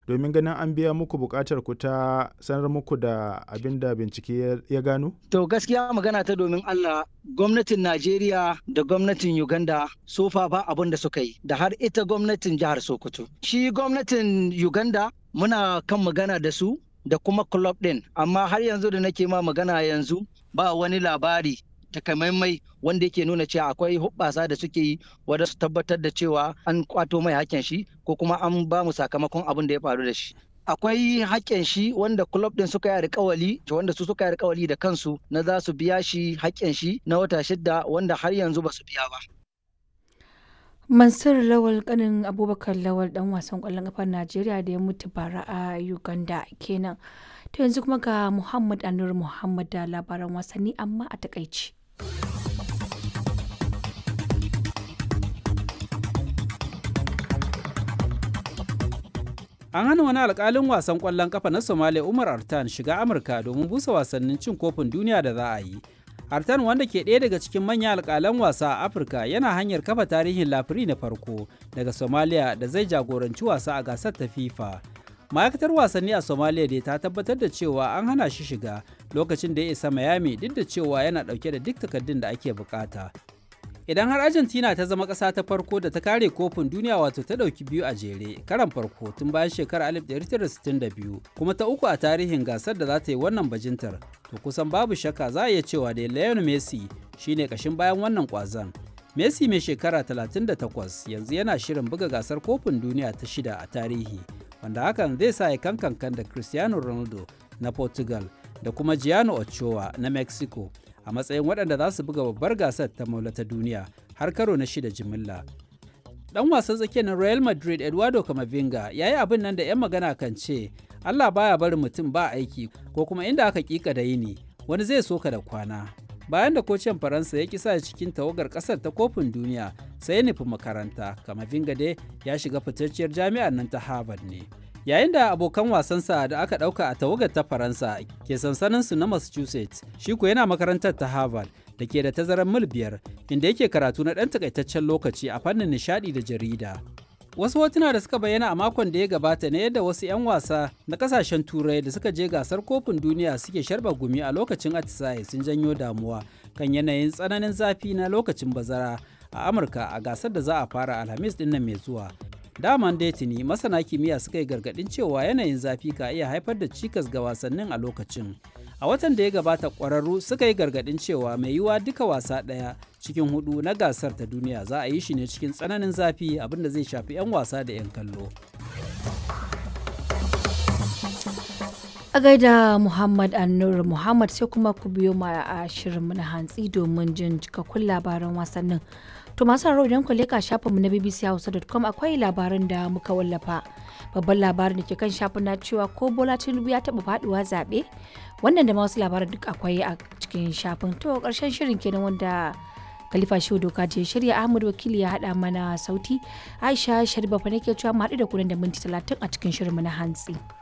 domin ganin an biya muku buƙatar ku ta sanar muku da abin da bincike ya gano? To gaskiya magana ta domin Allah, gwamnatin Najeriya da gwamnatin Uganda sofa ba abin da suka yi, da har ita gwamnatin jihar Sokoto. Shi gwamnatin Uganda muna kan magana da su da kuma club ɗin, amma har yanzu da nake ma magana yanzu ba wani labari takamaimai wanda yake nuna cewa akwai hubbasa da suke yi wadda su tabbatar da cewa an kwato mai hakken shi ko kuma an ba mu sakamakon abin da ya faru da shi. Akwai hakken shi wanda club din suka yi alƙawali, wanda su suka yi alƙawali da kansu na za su biya shi hakken shi na wata 6 wanda har yanzu ba su biya ba. Mansur Lawal kanin Abubakar Lawal dan wasan kwallon kafar Najeriya da ya mutu bara a Uganda kenan. To yanzu kuma ga Muhammad Anur Muhammad da labaran wasanni amma a takaici. An hana wani alkalin wasan ƙwallon ƙafa na Somalia Umar Artan shiga Amurka domin busa wasannin cin kofin duniya da za a yi. Artan wanda ke ɗaya daga cikin manyan alkalan wasa a Afirka yana hanyar kafa tarihin lafiri na farko daga Somalia da zai jagoranci wasa a gasar ta FIFA. Ma'aikatar wasanni a Somalia dai ta tabbatar da cewa an hana shi shiga lokacin da ya isa Miami duk da cewa yana ɗauke da duk takardun da ake bukata. Idan har Argentina ta zama ƙasa ta farko da ta kare kofin duniya wato ta ɗauki 2 a jere karan farko tun bayan shekarar 1962 kuma ta 3 a tarihin gasar da za ta yi wannan bajintar, to kusan babu shakka za a iya cewa da Lionel Messi shine ƙashin bayan wannan ƙwazon. Messi mai shekara 38 yanzu yana shirin buga gasar kofin duniya ta 6 a tarihi, wanda hakan zai sa ya kankan da Cristiano Ronaldo na Portugal da kuma Gianni Ochoa na Mexico a matsayin waɗanda za su buga babbar gasar ta maula ta duniya har karo na 6 jimilla. Ɗan wasan tsakiyar na Real Madrid Eduardo Camavinga ya yi abin nan da 'yan magana kan ce Allah baya barin mutum ba aiki ko kuma inda aka kika da yini wani zai soka da kwana. Bayan da kocin Faransa ya kisa cikin tawagar ƙasar ta kofin duniya sai ya nufi makaranta, Camavinga dai ya shiga fitacciyar jami'ar nan ta Harvard ne. Yayin da abokan wasansa da aka ɗauka a tawagar ta Faransa ke sansaninsu na Massachusetts, shi ko yana makarantar ta Harvard da ke da tazarar mil 5 inda yake karatu na ɗan takaitaccen lokaci a fannin nishaɗi da jarida. Wasu hotuna da suka bayyana a makon da ya gabata ne yadda wasu 'yan wasa na ƙasashen Turai da suka je gasar kofin duniya suke sharba gumi a lokacin atisaye sun janyo damuwa kan yanayin tsananin zafi na lokacin bazara a Amurka a gasar da za a fara Alhamis ɗin nan mai zuwa. Daman dai tuni masana kimiyya suka yi gargaɗin cewa yanayin zafi ka iya haifar da cikas ga wasannin a lokacin. A watan da ya gabata ƙwararru suka yi gargaɗin cewa mai yiwuwa duka wasa ɗaya cikin 4 na gasar ta duniya za a yi shi ne cikin tsananin zafi, abinda zai shafi 'yan wasa da 'yan kallo. A gaida Muhammad Annur Muhammad sai kuma ku biyo ma a shirinmu na hantsi domin jin cikakkun labaran wasannin. To masu sauraro idan ku leka shafinmu na bbchausa.com akwai labaran da muka wallafa. Babban labarin da ke kan shafin na cewa ko Bola Tinubu ya taɓa faɗuwa zaɓe. Wannan da ma wasu labaran duk akwai a cikin shafin. To ƙarshen shirin kenan wanda Khalifa Shehu Doka je shirya, Ahmad Wakili ya haɗa mana sauti. Aisha Sharifa fa nake cewa mu haɗu da ku nan da minti 30 a cikin shirinmu na hantsi.